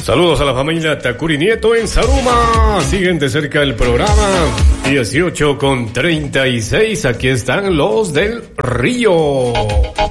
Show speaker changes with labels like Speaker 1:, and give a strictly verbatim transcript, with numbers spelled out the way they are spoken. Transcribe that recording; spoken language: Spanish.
Speaker 1: Saludos a la familia Takuri Nieto en Saruma. Siguen de cerca el programa. dieciocho con treinta y seis. Aquí están los del Río.